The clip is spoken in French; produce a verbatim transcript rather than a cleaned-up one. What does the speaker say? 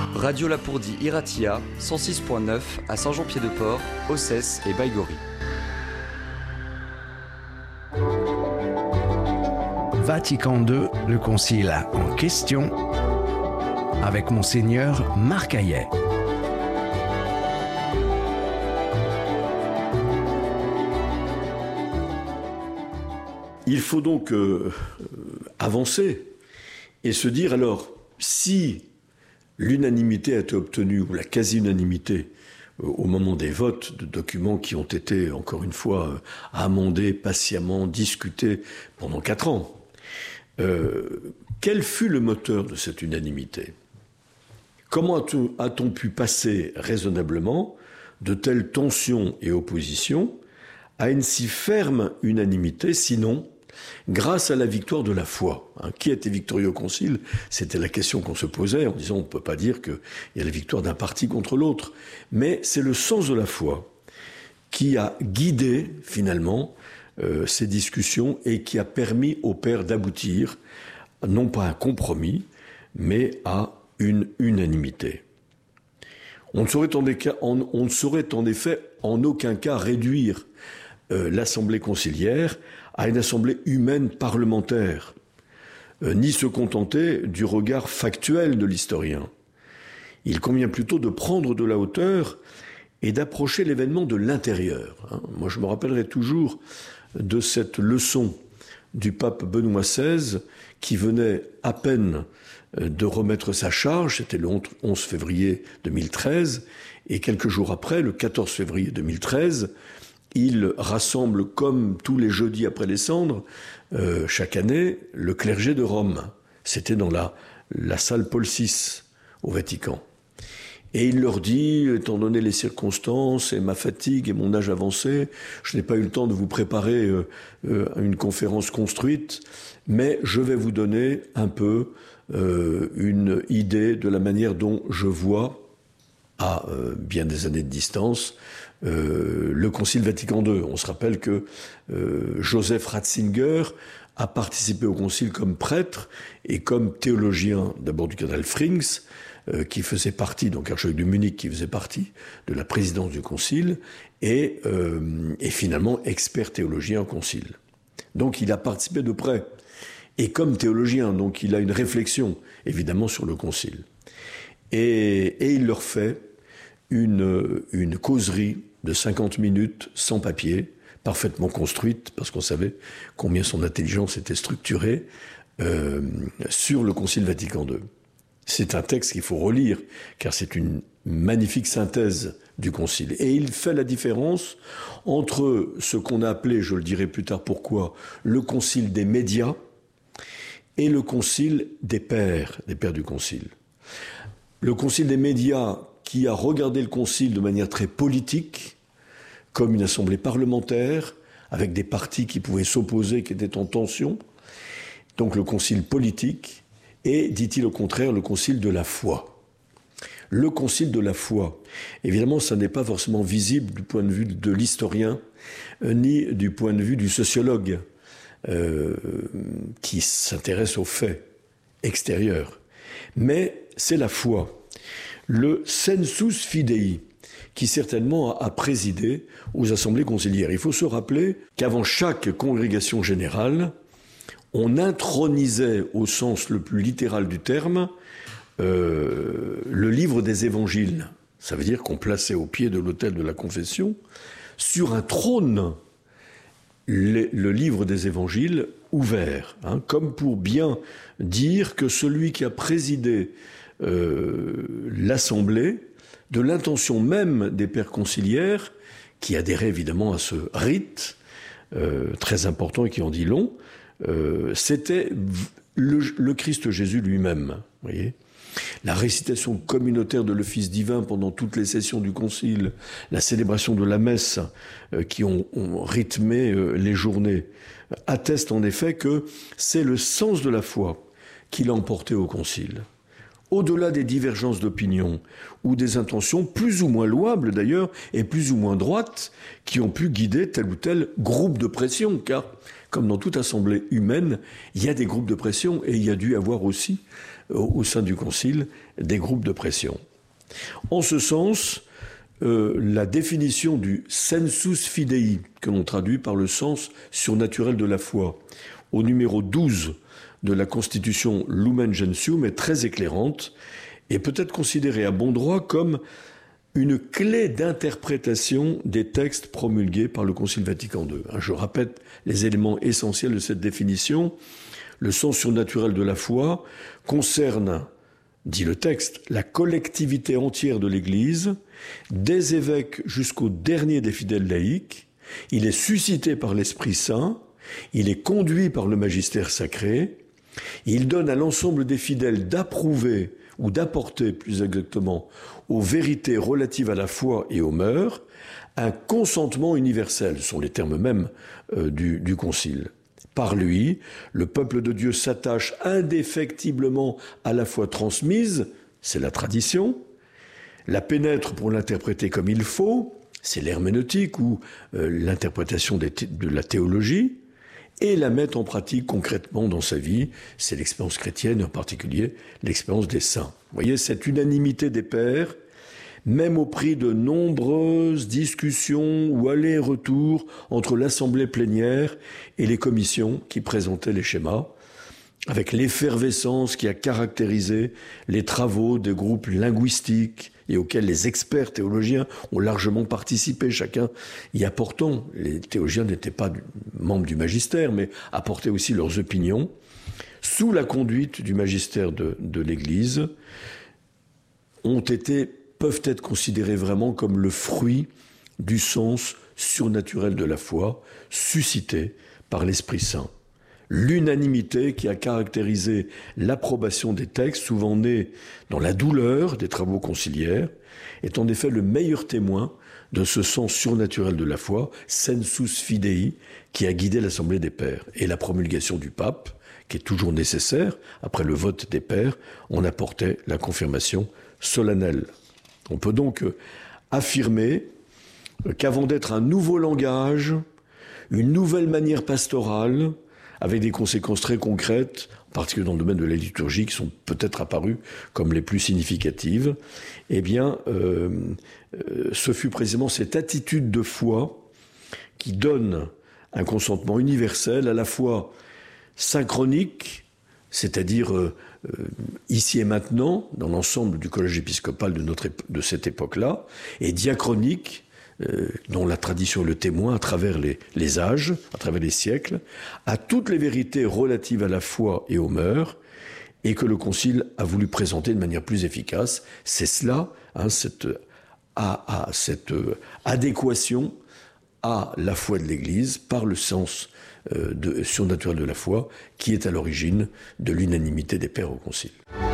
Radio Lapourdie Iratia, cent six point neuf à Saint-Jean-Pied-de-Port, Ossès et Baïgorry. Vatican deux, le concile en question, avec Monseigneur Marc Hayet. Il faut donc euh, avancer et se dire, alors, si l'unanimité a été obtenue, ou la quasi-unanimité, euh, au moment des votes de documents qui ont été, encore une fois, euh, amendés, patiemment, discutés pendant quatre ans, euh, quel fut le moteur de cette unanimité ? Comment a-t-on, a-t-on pu passer raisonnablement de telles tensions et oppositions à une si ferme unanimité, sinon grâce à la victoire de la foi. Hein, qui était victorieux au concile ? C'était la question qu'on se posait en disant on ne peut pas dire qu'il y a la victoire d'un parti contre l'autre. Mais c'est le sens de la foi qui a guidé finalement euh, ces discussions et qui a permis au Père d'aboutir, non pas à un compromis, mais à une unanimité. On ne saurait en, déca- on, on ne saurait en effet en aucun cas réduire euh, l'Assemblée conciliaire à une assemblée humaine parlementaire, euh, ni se contenter du regard factuel de l'historien. Il convient plutôt de prendre de la hauteur et d'approcher l'événement de l'intérieur. Hein. Moi, je me rappellerai toujours de cette leçon du pape Benoît seize, qui venait à peine de remettre sa charge, c'était le onze février deux mille treize, et quelques jours après, le quatorze février deux mille treize, il rassemble, comme tous les jeudis après les cendres, euh, chaque année, le clergé de Rome. C'était dans la, la salle Paul six, au Vatican. Et il leur dit, étant donné les circonstances et ma fatigue et mon âge avancé, je n'ai pas eu le temps de vous préparer euh, euh, une conférence construite, mais je vais vous donner un peu euh, une idée de la manière dont je vois, à euh, bien des années de distance, Euh, le Concile Vatican deux. On se rappelle que euh, Joseph Ratzinger a participé au Concile comme prêtre et comme théologien, d'abord du cardinal Frings, euh, qui faisait partie, donc archevêque de Munich, qui faisait partie de la présidence du Concile, et, euh, et finalement expert théologien au Concile. Donc il a participé de près. Et comme théologien, donc il a une réflexion, évidemment, sur le Concile. Et, et il leur fait une, une causerie de cinquante minutes, sans papier, parfaitement construite, parce qu'on savait combien son intelligence était structurée, euh, sur le Concile Vatican deux. C'est un texte qu'il faut relire, car c'est une magnifique synthèse du Concile. Et il fait la différence entre ce qu'on a appelé, je le dirai plus tard pourquoi, le Concile des médias et le Concile des pères, des pères du Concile. Le Concile des médias, qui a regardé le Concile de manière très politique, comme une assemblée parlementaire, avec des partis qui pouvaient s'opposer, qui étaient en tension. Donc le Concile politique, et, dit-il au contraire, le Concile de la foi. Le Concile de la foi, évidemment, ça n'est pas forcément visible du point de vue de l'historien, euh, ni du point de vue du sociologue, euh, qui s'intéresse aux faits extérieurs. Mais c'est la foi. Le sensus fidei, qui certainement a présidé aux assemblées conciliaires. Il faut se rappeler qu'avant chaque congrégation générale, on intronisait, au sens le plus littéral du terme, euh, le livre des évangiles. Ça veut dire qu'on plaçait au pied de l'autel de la confession, sur un trône, le, le livre des évangiles ouvert, hein, comme pour bien dire que celui qui a présidé Euh, l'Assemblée, de l'intention même des pères conciliaires, qui adhéraient évidemment à ce rite euh, très important et qui en dit long, euh, c'était le, le Christ Jésus lui-même. Voyez, la récitation communautaire de l'office divin pendant toutes les sessions du concile, la célébration de la messe euh, qui ont, ont rythmé euh, les journées, attestent en effet que c'est le sens de la foi qui l'a emporté au concile. Au-delà des divergences d'opinion ou des intentions plus ou moins louables d'ailleurs et plus ou moins droites qui ont pu guider tel ou tel groupe de pression, car comme dans toute assemblée humaine, il y a des groupes de pression et il y a dû avoir aussi au, au sein du Concile des groupes de pression. En ce sens, euh, la définition du sensus fidei, que l'on traduit par le sens surnaturel de la foi, au numéro douze de la Constitution Lumen Gentium, est très éclairante et peut être considérée à bon droit comme une clé d'interprétation des textes promulgués par le Concile Vatican deux. Je répète les éléments essentiels de cette définition. Le sens surnaturel de la foi concerne, dit le texte, la collectivité entière de l'Église, des évêques jusqu'au dernier des fidèles laïcs. Il est suscité par l'Esprit Saint, il est conduit par le magistère sacré, il donne à l'ensemble des fidèles d'approuver ou d'apporter, plus exactement, aux vérités relatives à la foi et aux mœurs, un consentement universel, ce sont les termes mêmes euh, du, du Concile. Par lui, le peuple de Dieu s'attache indéfectiblement à la foi transmise, c'est la tradition, la pénètre pour l'interpréter comme il faut, c'est l'herméneutique ou euh, l'interprétation des thé- de la théologie, et la mettre en pratique concrètement dans sa vie, c'est l'expérience chrétienne, en particulier l'expérience des saints. Vous voyez, cette unanimité des pères, même au prix de nombreuses discussions ou allers-retours entre l'assemblée plénière et les commissions qui présentaient les schémas, avec l'effervescence qui a caractérisé les travaux des groupes linguistiques et auxquels les experts théologiens ont largement participé, chacun y apportant. Les théologiens n'étaient pas membres du magistère, mais apportaient aussi leurs opinions, sous la conduite du magistère de, de l'Église, ont été, peuvent être considérés vraiment comme le fruit du sens surnaturel de la foi, suscité par l'Esprit Saint. L'unanimité qui a caractérisé l'approbation des textes, souvent nés dans la douleur des travaux conciliaires, est en effet le meilleur témoin de ce sens surnaturel de la foi, sensus fidei, qui a guidé l'Assemblée des Pères. Et la promulgation du pape, qui est toujours nécessaire, après le vote des Pères, en apportait la confirmation solennelle. On peut donc affirmer qu'avant d'être un nouveau langage, une nouvelle manière pastorale, avec des conséquences très concrètes, en particulier dans le domaine de la liturgie, qui sont peut-être apparues comme les plus significatives, eh bien, euh, euh, ce fut précisément cette attitude de foi qui donne un consentement universel, à la fois synchronique, c'est-à-dire euh, euh, ici et maintenant, dans l'ensemble du collège épiscopal de, notre, de cette époque-là, et diachronique, Euh, dont la tradition est le témoin à travers les, les âges, à travers les siècles, à toutes les vérités relatives à la foi et aux mœurs, et que le Concile a voulu présenter de manière plus efficace. C'est cela, hein, cette, à, à, cette euh, adéquation à la foi de l'Église par le sens euh, de, surnaturel de la foi, qui est à l'origine de l'unanimité des pères au Concile.